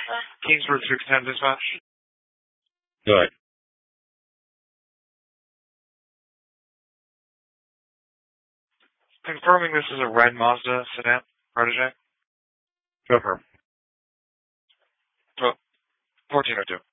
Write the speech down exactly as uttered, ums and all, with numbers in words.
Kingsford six ten dispatch. Good. Confirming this is a red Mazda sedan, Protege. Confirm. fourteen oh two.